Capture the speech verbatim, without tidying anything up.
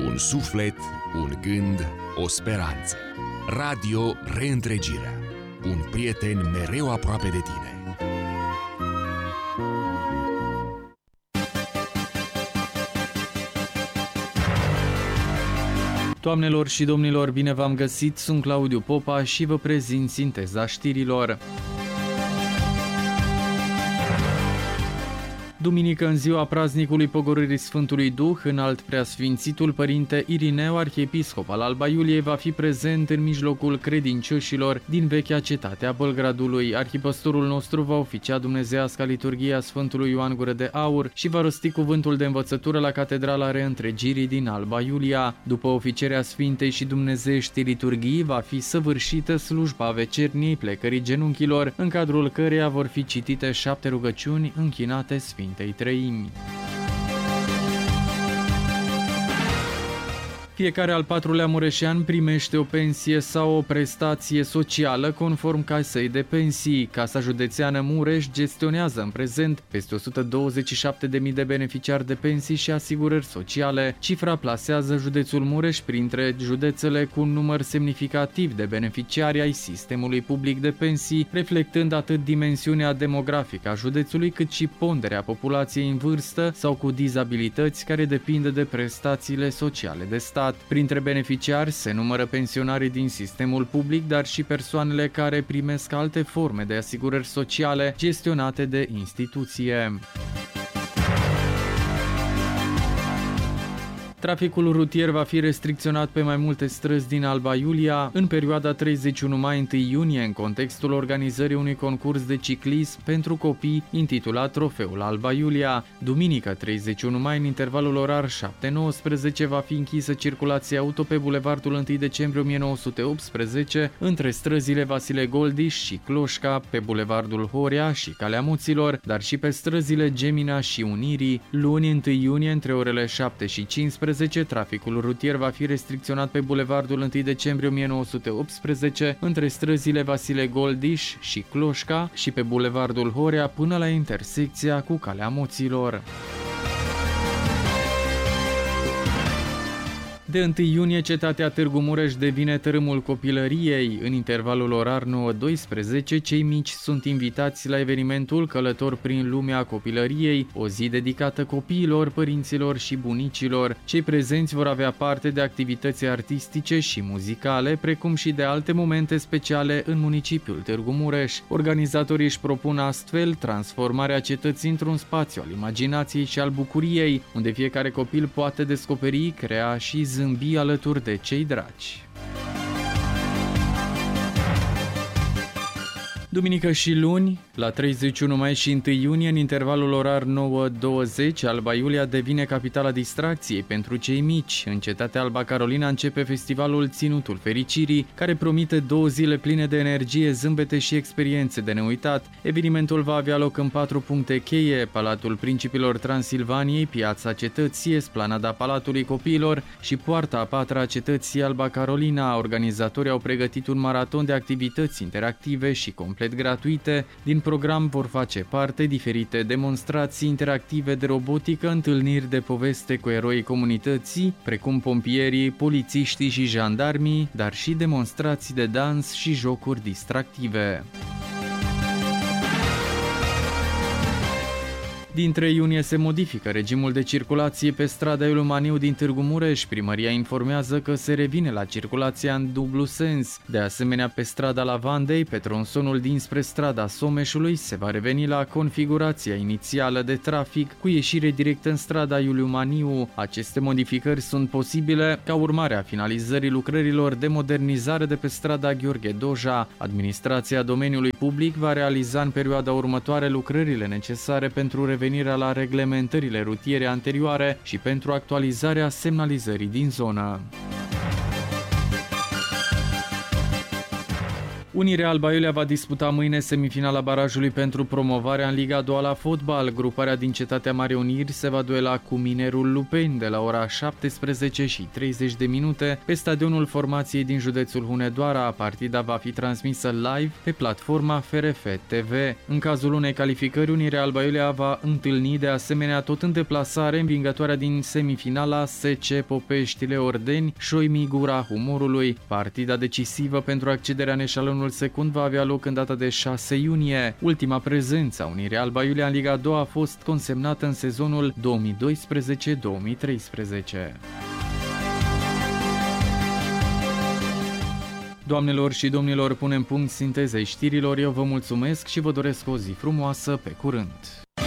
Un suflet, un gând, o speranță. Radio Reîntregirea. Un prieten mereu aproape de tine. Doamnelor și domnilor, bine v-am găsit, sunt Claudiu Popa și vă prezint sinteza știrilor. Duminică, în ziua praznicului Pogorârii Sfântului Duh, înalt preasfințitul Părinte Irineu, arhiepiscop al Alba Iuliei, va fi prezent în mijlocul credincioșilor din vechea cetate a Bălgradului. Arhipăstorul nostru va oficia dumnezeiasca liturghia Sfântului Ioan Gură de Aur și va rosti cuvântul de învățătură la Catedrala Reîntregirii din Alba Iulia. După oficierea Sfintei și Dumnezeieștii liturghii, va fi săvârșită slujba vecerniei plecării genunchilor, în cadrul căreia vor fi citite șapte rugăciuni închinate Sfintei Treimi. Fiecare al patrulea mureșean primește o pensie sau o prestație socială conform casei de pensii. Casa Județeană Mureș gestionează în prezent peste o sută douăzeci și șapte de mii de beneficiari de pensii și asigurări sociale. Cifra plasează județul Mureș printre județele cu un număr semnificativ de beneficiari ai sistemului public de pensii, reflectând atât dimensiunea demografică a județului, cât și ponderea populației în vârstă sau cu dizabilități care depinde de prestațiile sociale de stat. Printre beneficiari se numără pensionarii din sistemul public, dar și persoanele care primesc alte forme de asigurări sociale gestionate de instituție. Traficul rutier va fi restricționat pe mai multe străzi din Alba Iulia în perioada treizeci și unu mai - unu iunie, în contextul organizării unui concurs de ciclism pentru copii intitulat Trofeul Alba Iulia. Duminică treizeci și unu mai, în intervalul orar șapte nouăsprezece, va fi închisă circulația auto pe bulevardul întâi decembrie o mie nouă sute optsprezece între străzile Vasile Goldiș și Cloșca, pe bulevardul Horea și Calea Muților, dar și pe străzile Gemina și Unirii. Luni întâi iunie, între orele șapte și cincisprezece, traficul rutier va fi restricționat pe bulevardul întâi decembrie o mie nouă sute optsprezece între străzile Vasile Goldiș și Cloșca și pe bulevardul Horea până la intersecția cu Calea Moților. De întâi iunie, cetatea Târgu Mureș devine tărâmul copilăriei. În intervalul orar nouă doisprezece, cei mici sunt invitați la evenimentul Călător prin lumea copilăriei, o zi dedicată copiilor, părinților și bunicilor. Cei prezenți vor avea parte de activități artistice și muzicale, precum și de alte momente speciale în municipiul Târgu Mureș. Organizatorii își propun astfel transformarea cetății într-un spațiu al imaginației și al bucuriei, unde fiecare copil poate descoperi, crea și zâmbi alături de cei dragi. Duminică și luni, la treizeci și unu mai și întâi iunie, în intervalul orar nouă douăzeci, Alba Iulia devine capitala distracției pentru cei mici. În cetatea Alba Carolina începe festivalul Ținutul Fericirii, care promite două zile pline de energie, zâmbete și experiențe de neuitat. Evenimentul va avea loc în patru puncte cheie: Palatul Principilor Transilvaniei, Piața Cetății, Esplanada Palatului Copiilor și Poarta a patra a cetății Alba Carolina. Organizatorii au pregătit un maraton de activități interactive și complet gratuite. Din program vor face parte diferite demonstrații interactive de robotică, întâlniri de poveste cu eroii comunității, precum pompierii, polițiștii și jandarmii, dar și demonstrații de dans și jocuri distractive. Din trei iunie se modifică regimul de circulație pe strada Iuliu Maniu din Târgu Mureș. Primăria informează că se revine la circulația în dublu sens. De asemenea, pe strada Lavandei, pe tronsonul dinspre strada Someșului, se va reveni la configurația inițială de trafic cu ieșire directă în strada Iuliu Maniu. Aceste modificări sunt posibile ca urmare a finalizării lucrărilor de modernizare de pe strada Gheorghe Doja. Administrația domeniului public va realiza în perioada următoare lucrările necesare pentru revenirea la reglementările rutiere anterioare și pentru actualizarea semnalizării din zonă. Unirea Alba Iulia va disputa mâine semifinala barajului pentru promovarea în Liga a doua la fotbal. Gruparea din Cetatea Mare Uniri se va duela cu Minerul Lupeni de la ora șaptesprezece și treizeci de minute pe stadionul formației din județul Hunedoara. Partida va fi transmisă live pe platforma F R F T V. În cazul unei calificări, Unirea Alba Iulia va întâlni de asemenea tot în deplasare învingătoarea din semifinala S C Popeștile Ordeni, Șoimii Gura Humorului. Partida decisivă pentru accederea în eșalonul secund va avea loc în data de șase iunie. Ultima prezență a Unirii Alba Iulia în Liga a doua a fost consemnată în sezonul două mii doisprezece două mii treisprezece. Doamnelor și domnilor, punem punct sintezei știrilor. Eu vă mulțumesc și vă doresc o zi frumoasă. Pe curând!